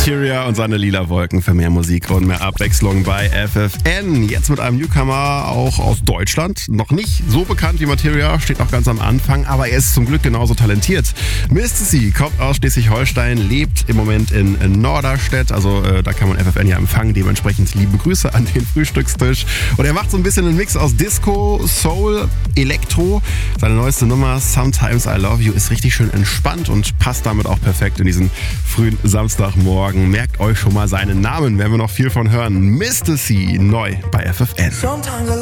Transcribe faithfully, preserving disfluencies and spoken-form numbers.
Materia und seine lila Wolken für mehr Musik und mehr Abwechslung bei F F N. Jetzt mit einem Newcomer auch aus Deutschland. Noch nicht so bekannt wie Materia, steht noch ganz am Anfang, aber er ist zum Glück genauso talentiert. Misty kommt aus Schleswig-Holstein, lebt im Moment in Norderstedt. Also äh, da kann man F F N ja empfangen. Dementsprechend liebe Grüße an den Frühstückstisch. Und er macht so ein bisschen einen Mix aus Disco, Soul, Elektro. Seine neueste Nummer Sometimes I Love You ist richtig schön entspannt und passt damit auch perfekt in diesen frühen Samstagmorgen. Merkt euch schon mal seinen Namen, werden wir noch viel von hören. Misty neu bei F F N.